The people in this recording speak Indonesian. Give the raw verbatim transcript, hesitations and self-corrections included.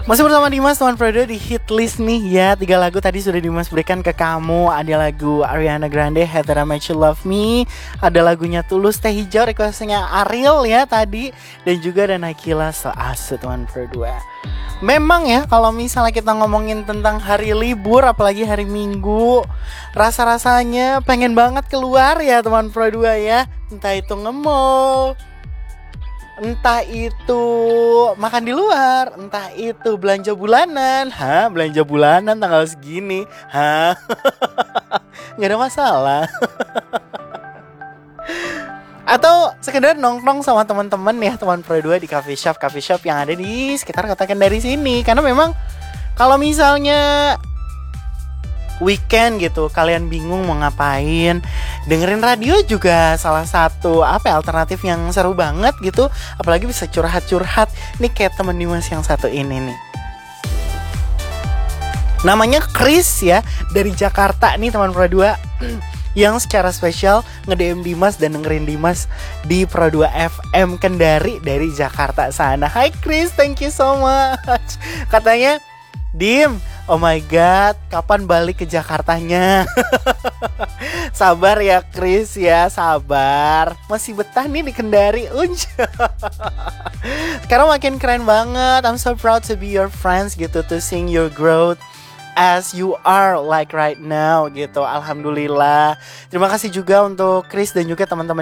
Masih bersama Dimas, teman Prodo di hit list nih ya. Tiga lagu tadi sudah Dimas berikan ke kamu. Ada lagu Ariana Grande, Heather I Made You Love Me. Ada lagunya Tulus, Teh Hijau, requestnya Ariel ya tadi. Dan juga ada Naikila, So Asik teman Prodo. Memang ya kalau misalnya kita ngomongin tentang hari libur, apalagi hari Minggu, rasa-rasanya pengen banget keluar ya teman Prodo ya. Entah itu nge-mall, entah itu makan di luar, entah itu belanja bulanan. Hah, belanja bulanan tanggal segini? Hah, nggak ada masalah. Atau sekedar nongkrong sama teman-teman ya, teman Pro dua di coffee shop coffee shop yang ada di sekitar kota Kendari sini. Karena memang kalau misalnya weekend gitu, kalian bingung mau ngapain, dengerin radio juga salah satu apa ya, alternatif yang seru banget gitu. Apalagi bisa curhat-curhat. Nih kayak temen Dimas yang satu ini nih, namanya Chris ya, dari Jakarta nih teman Pro dua yang secara spesial nge-D M Dimas dan dengerin Dimas di Pro dua F M Kendari dari Jakarta sana. Hai Chris, thank you so much. Katanya, Dim, oh my god, kapan balik ke Jakartanya? Sabar ya Chris ya, sabar. Masih betah nih di Kendari. Unj. Sekarang makin keren banget. I'm so proud to be your friends gitu, to seeing your growth as you are like right now gitu. Alhamdulillah. Terima kasih juga untuk Chris dan juga teman-teman